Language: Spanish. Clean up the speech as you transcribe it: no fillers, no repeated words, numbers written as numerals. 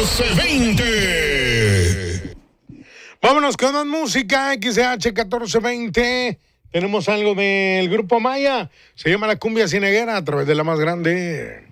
1420. Vámonos con más música, XH 1420. Tenemos algo del Grupo Maya. Se llama La Cumbia Cineguera a través de La Más Grande.